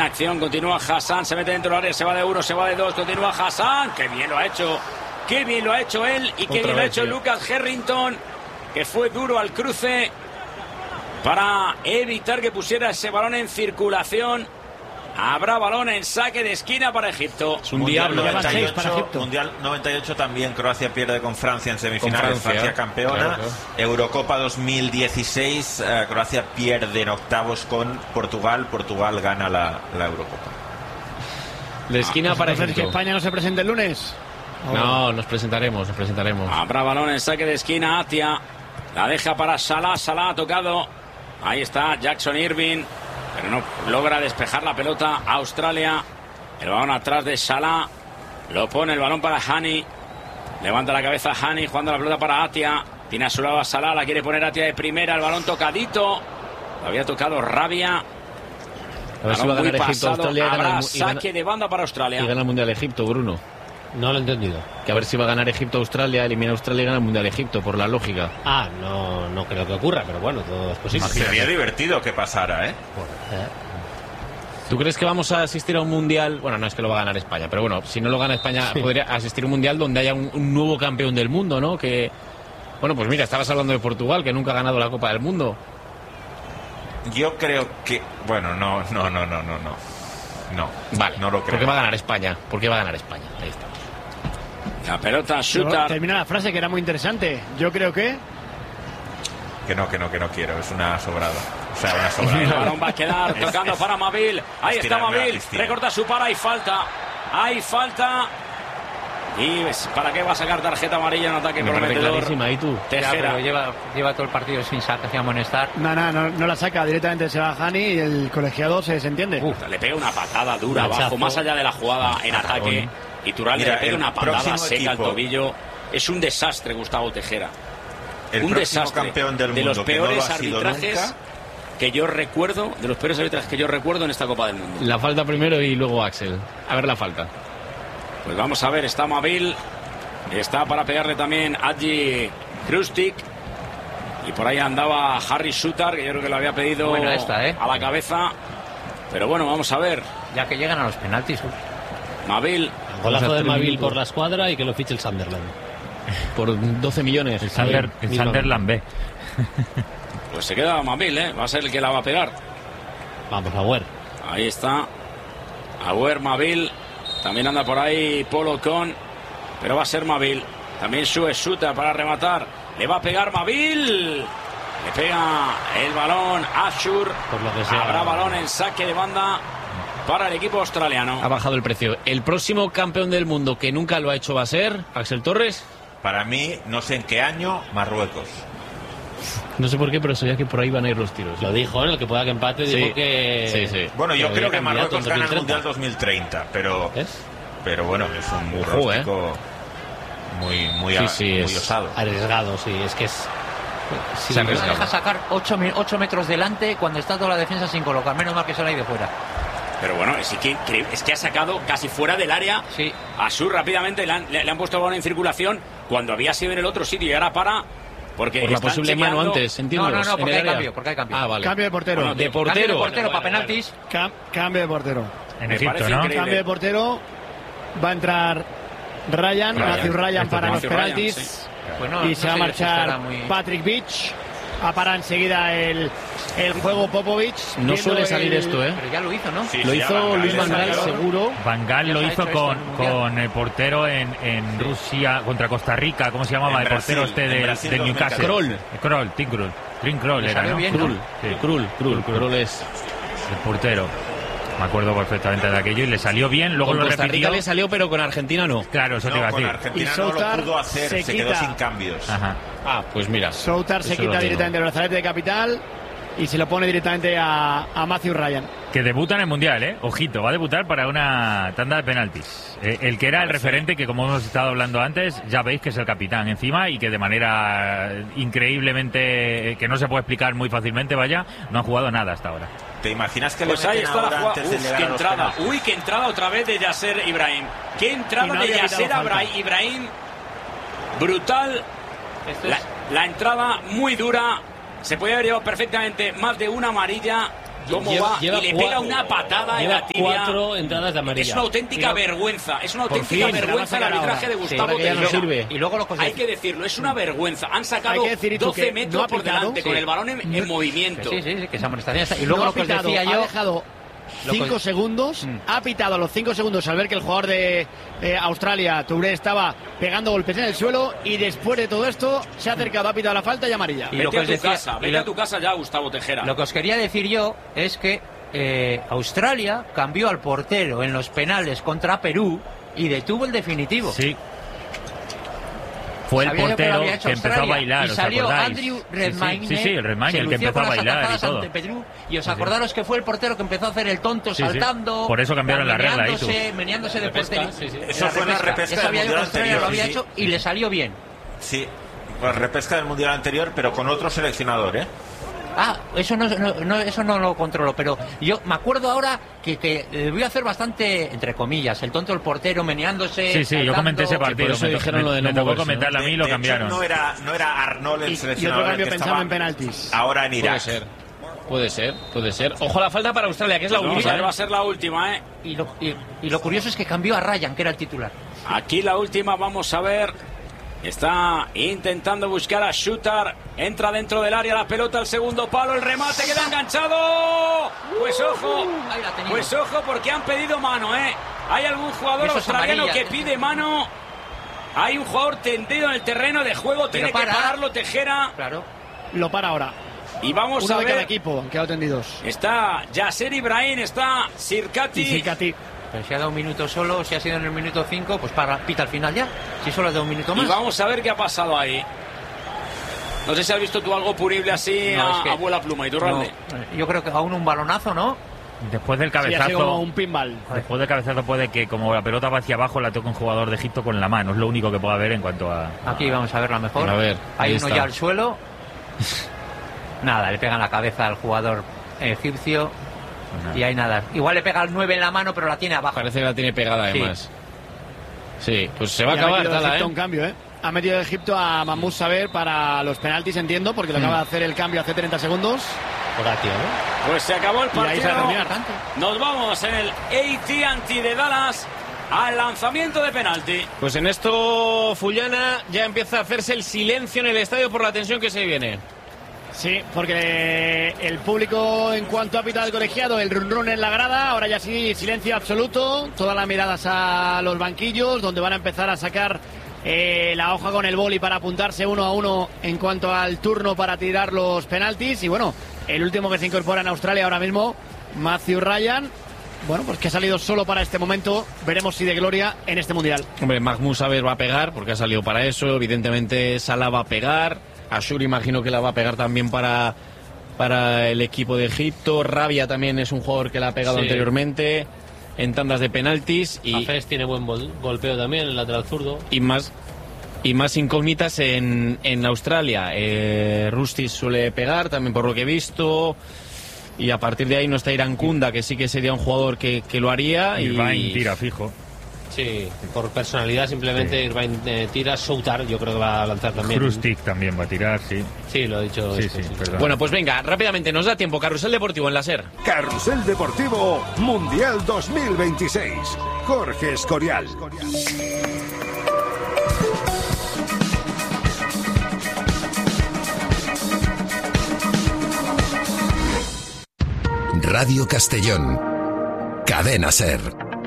acción, continúa Hassan, se mete dentro del área, se va de 1, se va de 2, continúa Hassan, qué bien lo ha hecho, qué bien lo ha hecho él y qué bien lo ha hecho Lucas Harrington, que fue duro al cruce para evitar que pusiera ese balón en circulación. Habrá balón en saque de esquina para Egipto. Es un diablo. Mundial 98 también Croacia pierde con Francia en semifinales. Francia campeona. Claro. Eurocopa 2016 Croacia pierde en octavos con Portugal. Portugal gana la Eurocopa. De esquina para Egipto. ¿Que España no se presente el lunes? No, nos presentaremos. Habrá balón en saque de esquina. Atia la deja para Salah. Salah ha tocado. Ahí está Jackson Irving, pero no logra despejar la pelota. Australia, el balón atrás de Salah, lo pone el balón para Hani, levanta la cabeza Hani, jugando la pelota para Atia, tiene a su lado a Salah, la quiere poner Atia de primera, el balón tocadito, lo había tocado Rabia. A ver si va a ganar Egipto, Australia. Habrá saque de banda para Australia. Y gana el Mundial Egipto, Bruno. No lo he entendido. Que a ver si va a ganar Egipto, Australia, elimina a Australia y gana el Mundial Egipto, por la lógica. No creo que ocurra, pero bueno, todo es posible. Sería divertido que pasara, ¿eh? ¿Tú crees que vamos a asistir a un Mundial? Bueno, no es que lo va a ganar España, pero bueno, si no lo gana España, podría asistir a un Mundial donde haya un nuevo campeón del mundo, ¿no? Que, bueno, pues mira, estabas hablando de Portugal, que nunca ha ganado la Copa del Mundo. Yo creo que... Bueno, no. Vale, no lo creo. ¿Por qué va a ganar España? Ahí está. La pelota chuta. Termina la frase que era muy interesante. Yo creo que no quiero. Es una sobrada. O sea, una sobrada. El balón va a quedar tocando para Mabil. Ahí está Mabil. Recorta su para. Hay falta. Y ¿para qué va a sacar tarjeta amarilla en ataque prometedor? ¿Y tú? Tejera. Pero lleva todo el partido sin amonestar. No la saca. Directamente se va Hani y el colegiado se desentiende. Le pega una patada dura abajo, más allá de la jugada en ataque. Y Turalde le pega una patada seca al tobillo. Es un desastre, Gustavo Tejera. Un desastre. Campeón del mundo, de los peores no arbitrajes que yo recuerdo, en esta Copa del Mundo. La falta primero y luego Axel. A ver la falta. Pues vamos a ver, está Mabil. Está para pegarle también Adji Krustik. Y por ahí andaba Harry Sutar, que yo creo que lo había pedido a la cabeza. Pero bueno, vamos a ver. Ya que llegan a los penaltis. Mabil. Golazo de Mabil por la escuadra y que lo fiche el Sunderland. Por 12 millones. El Sunderland B. Pues se queda Mabil, va a ser el que la va a pegar. Vamos, Agüer. Ahí está. Agüer, Mabil. También anda por ahí Polo Con. Pero va a ser Mabil. También sube Suta para rematar. Le va a pegar Mabil. Le pega el balón Ashur. Por lo que sea. Habrá balón en saque de banda para el equipo australiano. Ha bajado el precio. ¿El próximo campeón del mundo que nunca lo ha hecho va a ser Axel Torres? Para mí, no sé en qué año, Marruecos. No sé por qué, pero sabía que por ahí van a ir los tiros. Lo dijo, el que pueda que empate, dijo que... Sí. Bueno, yo creo que Marruecos gana el Mundial 2030, pero bueno, es un pronóstico muy osado. Arriesgado, sí, es que es... Si no deja sacar 8 metros delante cuando está toda la defensa sin colocar, menos mal que sale ahí de fuera. Pero bueno, es que ha sacado casi fuera del área. Sí. A Sur rápidamente le han puesto el balón en circulación cuando había sido en el otro sitio y ahora para... Porque por la posible mano antes, entiendo. No, porque hay cambio. Ah, vale. Cambio de portero. Bueno, de portero para penaltis. Cambio de portero. En Egipto, ¿no? Cambio de portero. Va a entrar Matthew Ryan para los penaltis. Sí. Bueno, y se va a marchar Patrick Beach. A parar enseguida el juego Popovic. No suele salir esto, Pero ya lo hizo, ¿no? Sí, lo hizo Luis Van Gaal, seguro. Van Gaal lo hizo con el portero en Rusia contra Costa Rica. ¿Cómo se llamaba el portero del Newcastle? Tim Krul era, ¿no? Krul es el portero. Me acuerdo perfectamente de aquello y le salió bien. Luego con lo Costa repitió. Rica le salió, pero con Argentina no. Claro, eso te iba a decir. Con Argentina y Soutar no lo pudo hacer, se quedó sin cambios. Ajá. Pues mira. Soutar se quita directamente el brazalete de capital y se lo pone directamente a Matthew Ryan. Que debuta en el Mundial, Ojito, va a debutar para una tanda de penaltis. El que era el referente, que como hemos estado hablando antes, ya veis que es el capitán encima y que de manera increíblemente, que no se puede explicar muy fácilmente, no ha jugado nada hasta ahora. ¿Te imaginas que pues le ahí meten está la ahora jugada? antes de llegar Qué a los entrada. penaltis? Qué entrada otra vez de Yasser Ibrahim. Qué entrada de Yasser Ibrahim. Brutal. La entrada muy dura. Se podía haber llevado perfectamente más de una amarilla. cómo va y le pega una patada en la tibia. 4 entradas de amarilla. Es una auténtica vergüenza. Es una auténtica vergüenza el arbitraje de Gustavo Tejera. Y luego hay que decirlo, es una vergüenza. Han sacado 12 metros por delante con el balón en movimiento. Sí, que esa amonestación está. Y luego lo que os decía yo... Ha dejado 5 segundos, ha pitado a los 5 segundos al ver que el jugador de Australia, Touré, estaba pegando golpes en el suelo, y después de todo esto se ha acercado, ha pitado la falta y amarilla. Y vete a tu casa ya, Gustavo Tejera. Lo que os quería decir yo es que Australia cambió al portero en los penales contra Perú y detuvo el definitivo. Sí. Fue el portero que empezó a bailar, y ¿os salió acordáis? Andrew Redmayne, sí, el Redmayne, el que empezó a bailar y todo. Y os acordaros que fue el portero que empezó a hacer el tonto, saltando. Por eso cambiaron la regla ahí, tú. Meneándose de portería. Eso fue la repesca del Mundial anterior. Lo había hecho y le salió bien. Sí, pues repesca del Mundial anterior, pero con otro seleccionador, ¿eh? Eso no lo controlo, pero yo me acuerdo ahora que voy a hacer bastante, entre comillas, el tonto, el portero meneándose. Sí, saltando. Yo comenté ese partido. Por eso dijeron lo de no me tocó moverse, comentarlo a mí y lo cambiaron. No era Arnold el seleccionador. Y otro cambio pensando en penaltis. Ahora en Irak. Puede ser. Ojo a la falta para Australia, que es la última. Va a ser la última, ¿eh? Y lo curioso es que cambió a Ryan, que era el titular. Aquí la última, vamos a ver. Está intentando buscar a Shooter. Entra dentro del área la pelota al segundo palo. El remate queda enganchado. Pues ojo, porque han pedido mano, ¿eh? Hay algún jugador australiano que pide mano. Hay un jugador tendido en el terreno de juego. Tiene que pararlo Tejera. Claro. Lo para ahora. Y vamos Uno a de ver. cada equipo, han quedado tendidos. Está Yasser Ibrahim, está Sirkati. Pero si ha dado un minuto solo, si ha sido en el minuto 5, pues pita al final ya. Si solo ha dado un minuto más. Y vamos a ver qué ha pasado ahí. No sé si has visto tú algo punible así a vuela pluma. ¿Y tú, Rande? No, yo creo que aún un balonazo, ¿no? Después del cabezazo. Sí, ha sido como un pinball. Después del cabezazo puede que, como la pelota va hacia abajo, la toque un jugador de Egipto con la mano. Es lo único que puede haber en cuanto a. Aquí vamos a verla mejor. A ver, hay uno está. Ya al suelo. Nada, le pega en la cabeza al jugador egipcio. Y hay nada. Igual le pega el 9 en la mano, pero la tiene abajo. Parece que la tiene pegada, además. Sí, pues se va a acabar, Tala, un cambio, ¿eh? Ha metido Egipto a Mahmoud Saber para los penaltis, entiendo, porque lo acaba de hacer el cambio hace 30 segundos. Horatio, ¿no? Pues se acabó el partido. Y ahí se va a terminar. Nos vamos en el AT&T de Dallas al lanzamiento de penalti. Pues en esto, Fullana, ya empieza a hacerse el silencio en el estadio por la tensión que se viene. Sí, porque el público, en cuanto ha pitado el colegiado, el run en la grada, ahora ya sí, silencio absoluto, todas las miradas a los banquillos, donde van a empezar a sacar la hoja con el boli para apuntarse 1-1 en cuanto al turno para tirar los penaltis. Y bueno, el último que se incorpora en Australia ahora mismo, Matthew Ryan, bueno, pues que ha salido solo para este momento, veremos si de gloria en este Mundial. Hombre, Mahmoud Saber va a pegar, porque ha salido para eso, evidentemente Salah va a pegar, Ashur imagino que la va a pegar también para el equipo de Egipto. Rabia también es un jugador que la ha pegado anteriormente en tandas de penaltis. Y Hafez tiene buen golpeo también, el lateral zurdo. Y más incógnitas en Australia. Rustis suele pegar también por lo que he visto. Y a partir de ahí no está Irán Kunda, que sí que sería un jugador que lo haría. Irvine tira fijo. Sí, por personalidad simplemente Irvine tira. Soutar yo creo que va a lanzar también. Krustic también va a tirar, sí. Sí, lo he dicho. Sí, perdón. Bueno, pues venga, rápidamente, nos da tiempo. Carrusel Deportivo en la SER. Carrusel Deportivo Mundial 2026. Jorge Escorial. Radio Castellón. Cadena SER.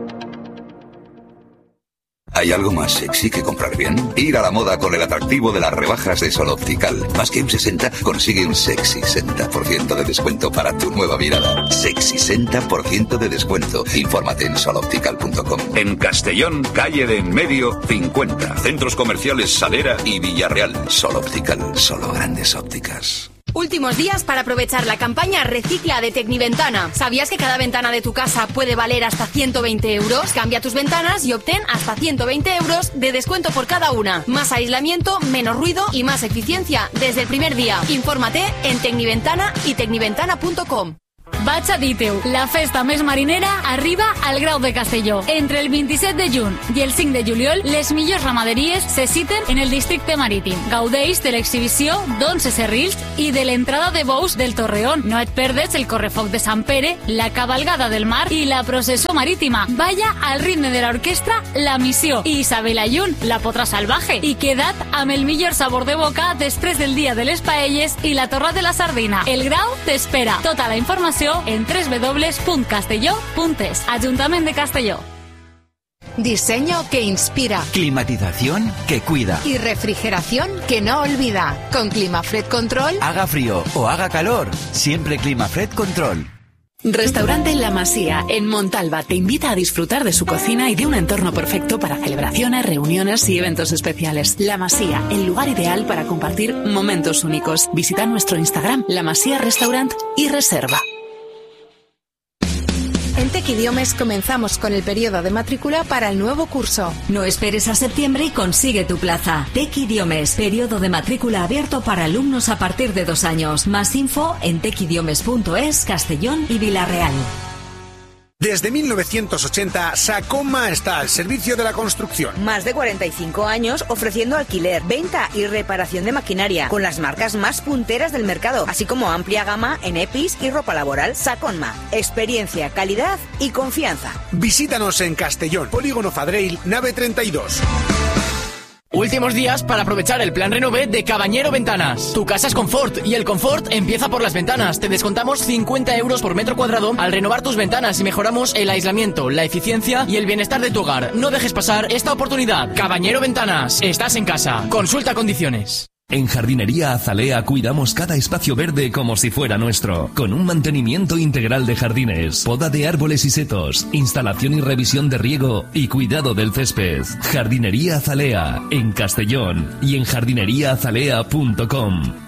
¿Hay algo más sexy que comprar bien? Ir a la moda con el atractivo de las rebajas de Sol Optical. Más que un 60, consigue un sexy 60% de descuento para tu nueva mirada. Sexy 60% de descuento. Infórmate en soloptical.com. En Castellón, calle de En Medio, 50. Centros comerciales Salera y Villarreal. Sol Optical, solo grandes ópticas. Últimos días para aprovechar la campaña Recicla de Tecniventana. ¿Sabías que cada ventana de tu casa puede valer hasta 120 euros? Cambia tus ventanas y obtén hasta 120 euros de descuento por cada una. Más aislamiento, menos ruido y más eficiencia desde el primer día. Infórmate en Tecniventana y tecniventana.com. Vaig a dir-te-ho, la festa més marinera arriba al Grau de Castelló. Entre el 27 de juny i el 5 de juliol, les millors ramaderies se citen en el districte marítim. Gaudeix de l'exhibició d'11 serrils i de l'entrada de bous del Torreón. No et perdes el correfoc de Sant Pere, la cabalgada del mar i la processó marítima. Balla al ritme de l'orquestra La Missió i Isabel Ayun, la potra salvaje. I queda't amb el millor sabor de boca després del dia de les paelles i la torra de la sardina. El Grau t'espera. Tota la informació en www.castelló.es. Ajuntament de Castelló. Diseño que inspira. Climatización que cuida. Y refrigeración que no olvida. Con Climafred Control. Haga frío o haga calor, siempre Climafred Control. Restaurante La Masía, en Montalba, te invita a disfrutar de su cocina y de un entorno perfecto para celebraciones, reuniones y eventos especiales. La Masía, el lugar ideal para compartir momentos únicos. Visita nuestro Instagram, La Masía Restaurant, y reserva. En Tec Idiomes comenzamos con el periodo de matrícula para el nuevo curso. No esperes a septiembre y consigue tu plaza. Tec Idiomes, periodo de matrícula abierto para alumnos a partir de 2 años. Más info en tecidiomes.es, Castellón y Villarreal. Desde 1980, Sacoma está al servicio de la construcción. Más de 45 años ofreciendo alquiler, venta y reparación de maquinaria, con las marcas más punteras del mercado, así como amplia gama en EPIs y ropa laboral. Sacoma, experiencia, calidad y confianza. Visítanos en Castellón, Polígono Fadreil, nave 32. Últimos días para aprovechar el plan Renové de Cabañero Ventanas. Tu casa es confort y el confort empieza por las ventanas. Te descontamos 50 euros por metro cuadrado al renovar tus ventanas y mejoramos el aislamiento, la eficiencia y el bienestar de tu hogar. No dejes pasar esta oportunidad. Cabañero Ventanas, estás en casa. Consulta condiciones. En Jardinería Azalea cuidamos cada espacio verde como si fuera nuestro, con un mantenimiento integral de jardines, poda de árboles y setos, instalación y revisión de riego y cuidado del césped. Jardinería Azalea, en Castellón y en jardineriaazalea.com.